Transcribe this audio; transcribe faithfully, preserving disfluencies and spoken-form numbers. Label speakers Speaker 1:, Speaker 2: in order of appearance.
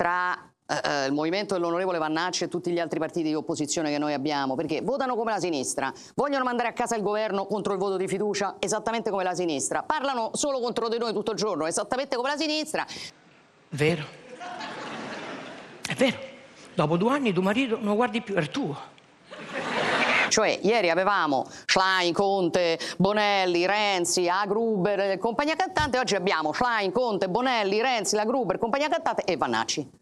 Speaker 1: tra Uh, il movimento dell'onorevole Vannacci e tutti gli altri partiti di opposizione che noi abbiamo, perché votano come la sinistra, vogliono mandare a casa il governo contro il voto di fiducia esattamente come la sinistra, parlano solo contro di noi tutto il giorno esattamente come la sinistra.
Speaker 2: Vero, è vero, dopo due anni tuo marito non lo guardi più, è il tuo.
Speaker 1: Cioè, ieri avevamo Schlein, Conte, Bonelli, Renzi, la Gruber, compagnia cantante, oggi abbiamo Schlein, Conte, Bonelli, Renzi, la Gruber, compagnia cantante e Vannacci.